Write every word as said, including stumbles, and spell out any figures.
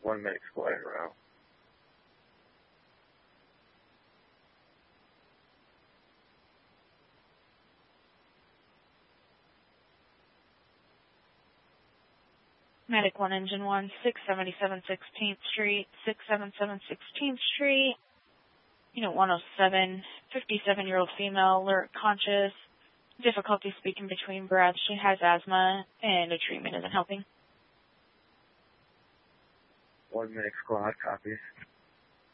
One minute squad around. Medic one, Engine one, six seventy-seven sixteenth Street, six seventy-seven sixteenth Street, Unit one oh seven, fifty-seven-year-old female, alert, conscious, difficulty speaking between breaths. She has asthma, and a treatment isn't helping. One minute squad, copies.